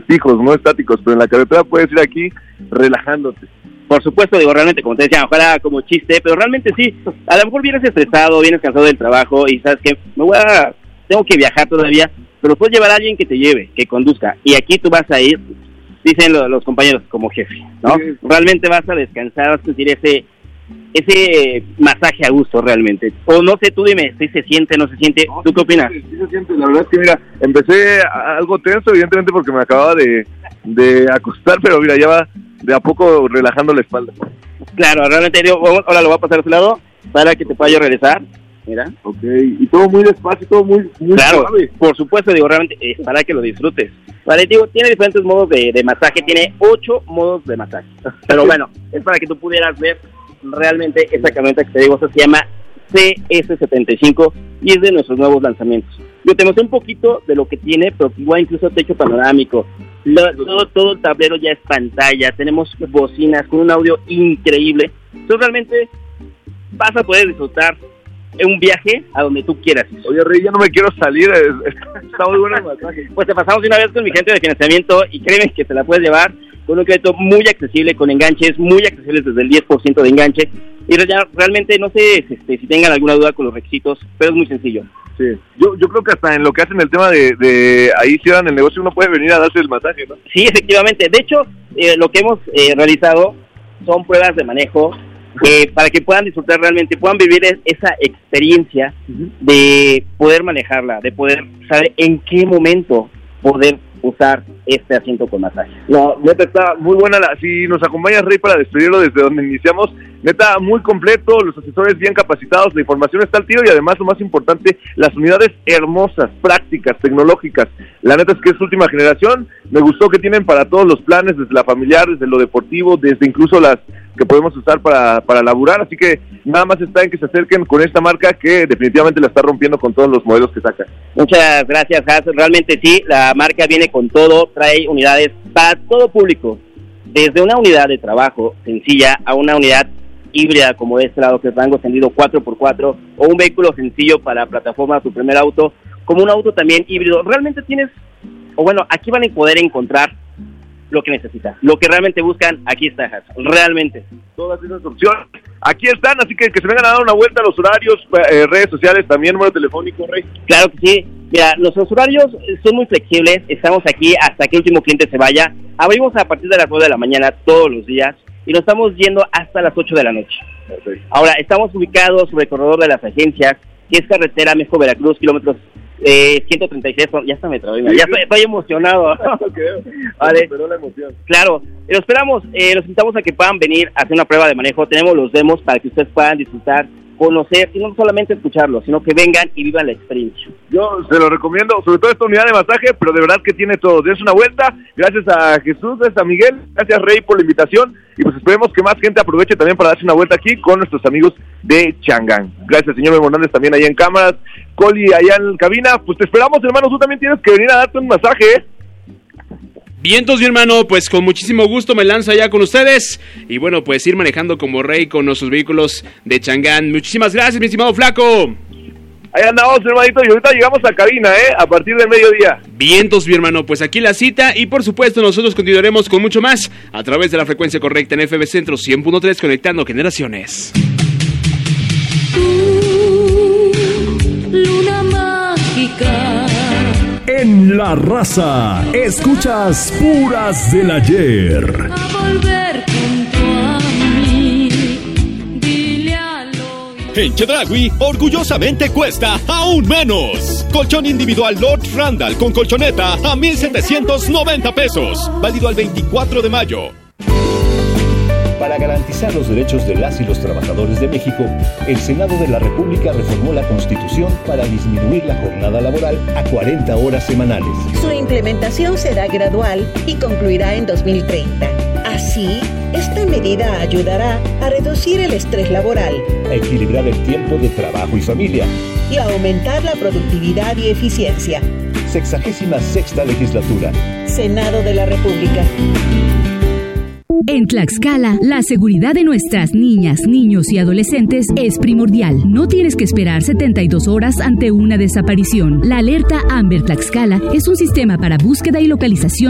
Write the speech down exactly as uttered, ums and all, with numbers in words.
fijos, no estáticos, pero en la carretera puedes ir aquí relajándote. Por supuesto, digo, realmente, como te decía, ojalá como chiste, pero realmente sí, a lo mejor vienes estresado, vienes cansado del trabajo y sabes que me voy a, tengo que viajar todavía, pero puedes llevar a alguien que te lleve, que conduzca, y aquí tú vas a ir, dicen los, los compañeros, como jefe, ¿no? Sí. Realmente vas a descansar, vas a sentir ese ese masaje a gusto realmente. O no sé, tú dime, si se siente, no se siente, no, ¿tú qué opinas? Sí, sí se siente, la verdad es que mira, empecé algo tenso, evidentemente porque me acababa de, de acostar, pero mira, ya va de a poco relajando la espalda. Claro, realmente, digo, ahora lo voy a pasar a su lado para que te pueda yo regresar. Mira. Ok, y todo muy despacio, todo muy, muy claro, suave. Por supuesto, digo, realmente es para que lo disfrutes. Vale, digo, tiene diferentes modos de, de masaje, tiene ocho modos de masaje. Pero bueno, es para que tú pudieras ver realmente esa camioneta que te digo, eso se llama C S setenta y cinco y es de nuestros nuevos lanzamientos. Yo te mostré un poquito de lo que tiene, pero igual incluso techo panorámico, lo, todo, todo el tablero ya es pantalla, tenemos bocinas con un audio increíble. Entonces realmente vas a poder disfrutar un viaje a donde tú quieras. Oye, Rey, ya no me quiero salir, está muy bueno el masaje. Pues te pasamos una vez con mi gente de financiamiento y créeme que te la puedes llevar con un crédito muy accesible, con enganches muy accesibles desde el diez por ciento de enganche. Y realmente no sé este, si tengan alguna duda con los requisitos, pero es muy sencillo. Sí, yo yo creo que hasta en lo que hacen el tema de, de ahí cierran el negocio, uno puede venir a darse el masaje, ¿no? Sí, efectivamente. De hecho, eh, lo que hemos eh, realizado son pruebas de manejo eh, para que puedan disfrutar realmente, puedan vivir es, esa experiencia uh-huh. de poder manejarla, de poder saber en qué momento poder usar este asiento con masaje. No, neta, está muy buena. La, si nos acompañas, Rey, para despedirlo desde donde iniciamos, neta, muy completo, los asesores bien capacitados, la información está al tiro y además, lo más importante, las unidades hermosas, prácticas, tecnológicas. La neta es que es última generación. Me gustó que tienen para todos los planes, desde la familiar, desde lo deportivo, desde incluso las que podemos usar para, para laburar, así que nada más está en que se acerquen con esta marca que definitivamente la está rompiendo con todos los modelos que saca. Muchas gracias, Has. Realmente sí, la marca viene con todo, trae unidades para todo público, desde una unidad de trabajo sencilla a una unidad híbrida como este lado que es rango extendido cuatro por cuatro o un vehículo sencillo para plataforma, tu primer auto, como un auto también híbrido. Realmente tienes, o bueno, aquí van a poder encontrar lo que necesitan, lo que realmente buscan, aquí está, Has, realmente. Todas esas opciones, aquí están, así que que se vengan a dar una vuelta a los horarios, eh, redes sociales, también número telefónico, Rey. Claro que sí, mira, nuestros horarios son muy flexibles, estamos aquí hasta que el último cliente se vaya, abrimos a partir de las nueve de la mañana todos los días y nos estamos yendo hasta las ocho de la noche. Okay. Ahora, estamos ubicados sobre el corredor de las agencias, que es carretera México-Veracruz, kilómetros Eh, ciento treinta y seis, ya está me trabé, ya estoy, estoy emocionado. Vale. Pero la emoción. Claro, los esperamos, eh, los invitamos a que puedan venir a hacer una prueba de manejo. Tenemos los demos para que ustedes puedan disfrutar, conocer y no solamente escucharlo, sino que vengan y vivan la experiencia. Yo se lo recomiendo, sobre todo esta unidad de masaje, pero de verdad que tiene todo. Dense una vuelta, gracias a Jesús, gracias a Miguel, gracias Rey por la invitación y pues esperemos que más gente aproveche también para darse una vuelta aquí con nuestros amigos de Chang'an. Gracias, señor Memo Hernández, también ahí en cámaras, Coli allá en cabina, pues te esperamos, hermano, tú también tienes que venir a darte un masaje, ¿eh? Vientos, mi hermano, pues con muchísimo gusto me lanzo allá con ustedes y bueno, pues ir manejando como Rey con nuestros vehículos de Chang'an. Muchísimas gracias, mi estimado flaco. Ahí andamos, hermanito, y ahorita llegamos a cabina, ¿eh? A partir del mediodía. Vientos, mi hermano, pues aquí la cita y por supuesto nosotros continuaremos con mucho más a través de la frecuencia correcta en F M Centro cien punto tres, conectando generaciones. Uh, luna mágica. En La Raza, escuchas puras del ayer. A volver junto a mí, dile al oído. En Chedraui, orgullosamente cuesta aún menos. Colchón individual Lord Randall con colchoneta a mil setecientos noventa pesos. Válido al veinticuatro de mayo. Para garantizar los derechos de las y los trabajadores de México, el Senado de la República reformó la Constitución para disminuir la jornada laboral a cuarenta horas semanales. Su implementación será gradual y concluirá en dos mil treinta. Así, esta medida ayudará a reducir el estrés laboral, a equilibrar el tiempo de trabajo y familia y a aumentar la productividad y eficiencia. Sexagésima sexta legislatura. Senado de la República. En Tlaxcala, la seguridad de nuestras niñas, niños y adolescentes es primordial. No tienes que esperar setenta y dos horas ante una desaparición. La alerta Amber Tlaxcala es un sistema para búsqueda y localización